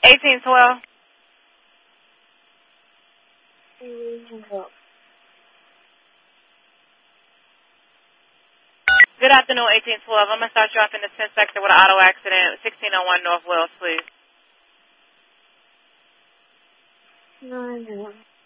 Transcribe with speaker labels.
Speaker 1: 1812. Good afternoon, 1812. I'm going to start you off in the 10th sector with an auto accident, 1601 North Wells, please.
Speaker 2: No.